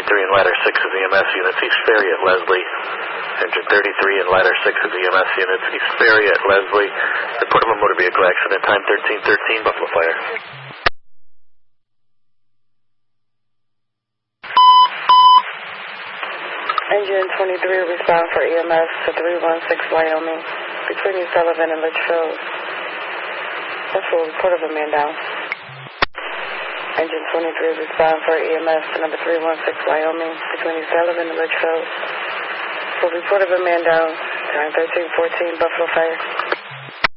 and ladder 6 of the EMS units, East Ferry at Leslie. Engine 33 and ladder 6 of the EMS units, East Ferry at Leslie. Report of a motor vehicle accident, time 13:13, Buffalo Fire. Engine 23, respond for EMS to 316 Wyoming, between East Sullivan and Litchfield. That's for report of a man down. Engine 23, respond for EMS to number 316 Wyoming, between East Sullivan and Litchfield. For report of a man down, time 13:14, Buffalo Fire.